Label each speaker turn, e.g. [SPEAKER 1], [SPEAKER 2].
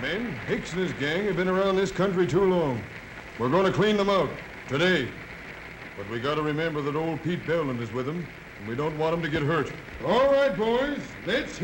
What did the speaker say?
[SPEAKER 1] Men, Hicks and his gang have been around this country too long. We're going to clean them out today. But we got to remember that old Pete Belland is with them, and we don't want him to get hurt. All right, boys. Let's